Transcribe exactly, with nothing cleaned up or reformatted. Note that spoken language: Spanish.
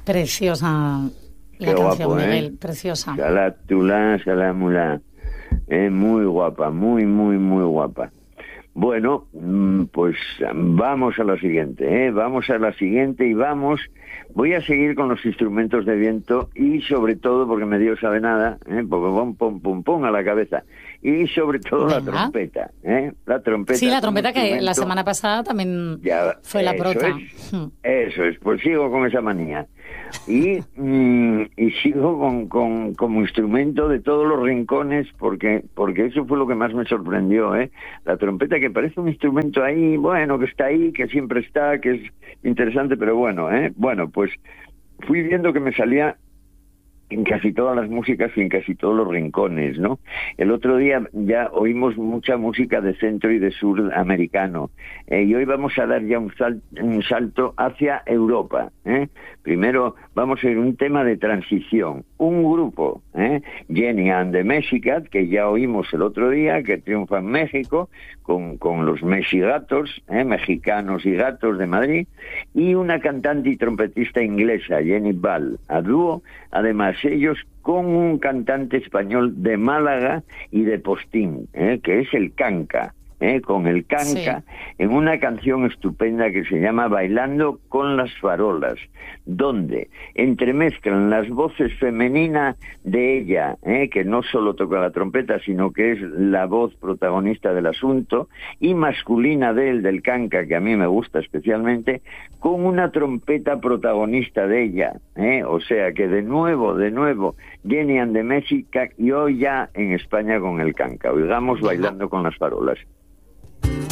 Preciosa la Qué canción, guapo, Miguel, ¿eh? preciosa. Salatulá, salamulá. Es muy guapa, muy, muy, muy guapa. Bueno, pues vamos a la siguiente, ¿eh? Vamos a la siguiente y vamos... Voy a seguir con los instrumentos de viento y sobre todo, porque me dio sabe nada, ¿eh? Porque pum, pum, pum, pum a la cabeza. Y sobre todo Venga. la trompeta, ¿eh? La trompeta. Sí, la trompeta que instrumento... la semana pasada también ya, fue la eso prota. Es, eso es, pues sigo con esa manía. Y, mm, y sigo con, con como instrumento de todos los rincones, porque porque eso fue lo que más me sorprendió, ¿eh? La trompeta, que parece un instrumento ahí, bueno, que está ahí, que siempre está, que es interesante, pero bueno, ¿eh? Bueno, pues fui viendo que me salía en casi todas las músicas y en casi todos los rincones, ¿no? El otro día ya oímos mucha música de centro y de sur americano, eh, y hoy vamos a dar ya un, sal, un salto hacia Europa, ¿eh? Primero vamos a ir un tema de transición, un grupo, ¿eh? Jenny and the Mexicat, que ya oímos el otro día, que triunfa en México, con, con los Mexigatos, ¿eh? Mexicanos y gatos de Madrid, y una cantante y trompetista inglesa, Jenny Ball, a dúo, además ellos con un cantante español de Málaga y de Postín, ¿eh? Que es el Canca, ¿eh? Con el Canca, sí, en una canción estupenda que se llama Bailando con las farolas, donde entremezclan las voces femeninas de ella, ¿eh? Que no solo toca la trompeta, sino que es la voz protagonista del asunto, y masculina de él, del Canca, que a mí me gusta especialmente, con una trompeta protagonista de ella, ¿eh? O sea que de nuevo, de nuevo, Jenny and the Mexicat, y hoy ya en España con el Canca. Oigamos Bailando con las farolas.